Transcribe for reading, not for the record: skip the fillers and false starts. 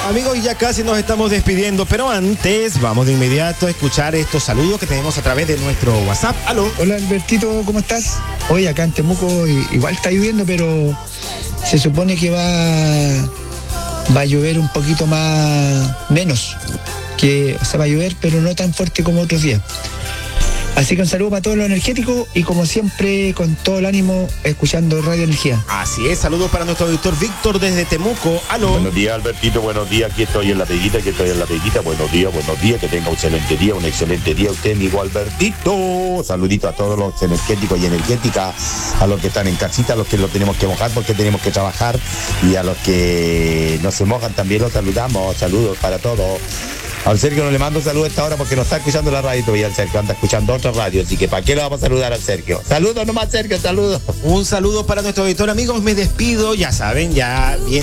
Amigos, y ya casi nos estamos despidiendo, pero antes vamos de inmediato a escuchar estos saludos que tenemos a través de nuestro WhatsApp. Aló. Hola Albertito, ¿cómo estás? Hoy acá en Temuco igual está lloviendo, pero se supone que va a llover un poquito menos, va a llover, pero no tan fuerte como otros días. Así que un saludo para todos los energéticos y como siempre con todo el ánimo escuchando Radio Energía. Así es, saludos para nuestro auditor Víctor desde Temuco. Aló. Buenos días, Albertito, buenos días, aquí estoy en la peguita, buenos días, que tenga un excelente día, usted, amigo Albertito. Saludito a todos los energéticos y energéticas, a los que están en casita, a los que lo tenemos que mojar porque tenemos que trabajar, y a los que no se mojan también los saludamos, saludos para todos. Al Sergio no le mando saludos a esta hora porque no está escuchando la radio todavía. El Sergio anda escuchando otra radio, así que ¿para qué lo vamos a saludar al Sergio? Saludos nomás, Sergio, saludos. Un saludo para nuestro auditor. Amigos, me despido, ya saben, ya viene